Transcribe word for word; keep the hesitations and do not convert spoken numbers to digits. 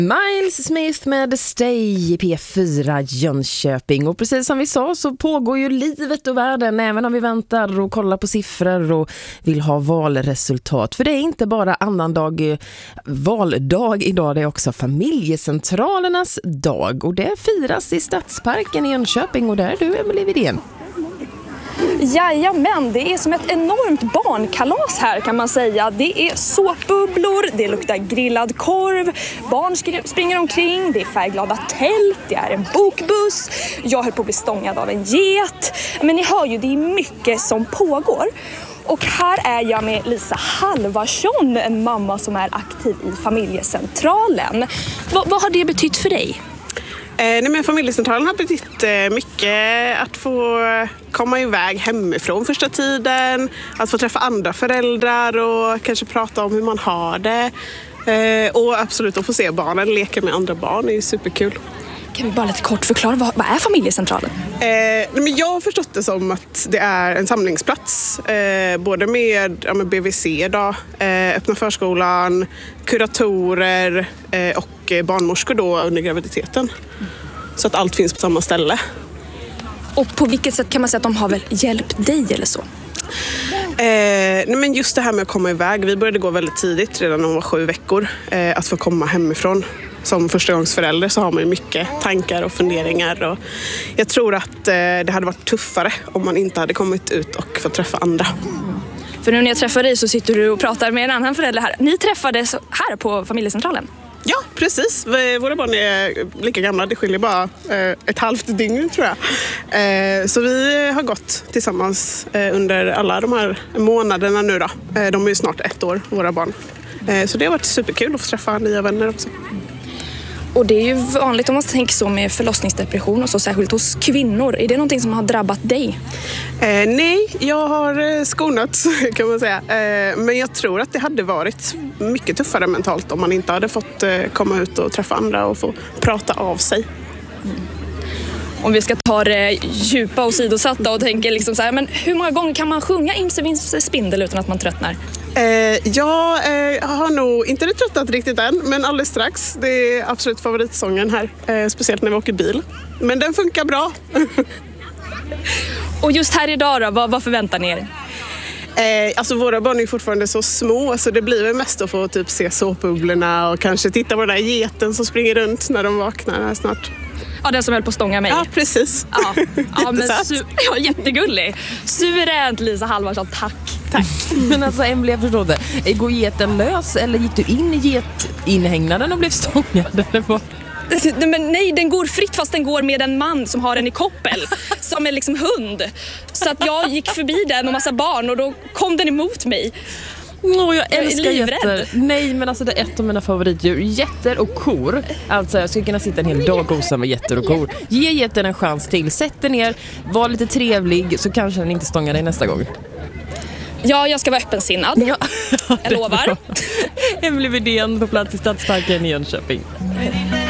Miles Smith med Stay i P fyra Jönköping. Och precis som vi sa så pågår ju livet och världen även om vi väntar och kollar på siffror och vill ha valresultat. För det är inte bara annandag valdag idag, det är också familjecentralernas dag. Och det firas i Stadsparken i Jönköping och där är du, Emelie Widén. Jajamän, det är som ett enormt barnkalas här kan man säga. Det är såpbubblor, det luktar grillad korv, barn springer omkring, det är färgglada tält, det är en bokbuss. Jag höll på att bli stångad av en get. Men ni hör ju, det är mycket som pågår. Och här är jag med Lisa Halvarsson, en mamma som är aktiv i familjecentralen. Va, vad har det betytt för dig? Eh, nej men familjecentralen har betytt eh, mycket att få komma iväg hemifrån första tiden, att få träffa andra föräldrar och kanske prata om hur man har det. Eh, och absolut att få se barnen leka med andra barn är ju superkul. Kan vi bara lite kort förklara, vad, vad är familjecentralen? Eh, nej men jag har förstått det som att det är en samlingsplats. Eh, både med, ja, med B V C, då, eh, öppna förskolan, kuratorer eh, och barnmorskor då under graviditeten. Mm. Så att allt finns på samma ställe. Och på vilket sätt kan man säga att de har väl hjälpt dig eller så? Eh, nej men just det här med att komma iväg. Vi började gå väldigt tidigt, redan när hon var sju veckor. Eh, att få komma hemifrån. Som förstagångsförälder så har man ju mycket tankar och funderingar. Och jag tror att eh, det hade varit tuffare om man inte hade kommit ut och fått träffa andra. För nu när jag träffar dig så sitter du och pratar med en annan förälder här. Ni träffades här på familjecentralen? Ja, precis. Våra barn är lika gamla. Det skiljer bara eh, ett halvt dygn tror jag. Eh, så vi har gått tillsammans eh, under alla de här månaderna nu då. Eh, de är ju snart ett år, våra barn. Eh, så det har varit superkul att få träffa nya vänner också. Och det är ju vanligt om man tänker så med förlossningsdepression och så, särskilt hos kvinnor. Är det någonting som har drabbat dig? Eh, nej, jag har skonats kan man säga. Eh, men jag tror att det hade varit mycket tuffare mentalt om man inte hade fått eh, komma ut och träffa andra och få prata av sig. Mm. Om vi ska ta det djupa och sidosatta och tänker liksom så här, men hur många gånger kan man sjunga Imse Vimse Spindel utan att man tröttnar? Eh, jag eh, har nog inte tröttat riktigt än, men alldeles strax. Det är absolut favoritsången här, eh, speciellt när vi åker bil. Men den funkar bra. Och just här idag då, vad, vad förväntar ni er? Eh, alltså våra barn är fortfarande så små så det blir väl mest att få typ se såpbubblorna och kanske titta på den där geten som springer runt när de vaknar här snart. Ja, den som höll på att stånga mig. Ja, precis. Ja, ja, men su- ja, jättegullig. Suveränt, Lisa Halvarsson, tack. Tack. Men alltså, Emelie, jag förstår det. Går geten lös eller gick du in i getinhägnaden och blev stångad? Men nej, den går fritt fast den går med en man som har den i koppel. Som är liksom hund. Så att jag gick förbi den och massa barn och då kom den emot mig. Åh, jag älskar jag getter. Nej, men alltså det är ett av mina favoritdjur. Getter och kor. Alltså jag skulle kunna sitta en hel dag och gosa med getter och kor. Ge getter en chans till. Sätt dig ner, var lite trevlig så kanske den inte stångar dig nästa gång. Ja, jag ska vara öppensinnad. Ja. Jag lovar. Emelie Widén på plats i Stadsparken i Jönköping.